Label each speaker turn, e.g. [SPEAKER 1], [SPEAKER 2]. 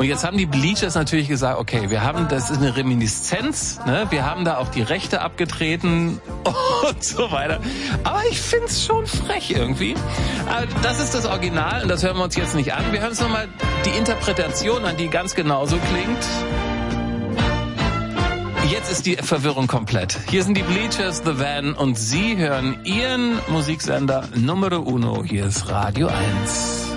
[SPEAKER 1] Und jetzt haben die Bleachers natürlich gesagt, okay, das ist eine Reminiszenz, ne? Wir haben da auch die Rechte abgetreten und so weiter. Aber ich find's schon frech irgendwie. Das ist das Original und das hören wir uns jetzt nicht an. Wir hören uns nochmal die Interpretation an, die ganz genauso klingt. Jetzt ist die Verwirrung komplett. Hier sind die Bleachers, The Van und Sie hören Ihren Musiksender Numero Uno. Hier ist Radio 1.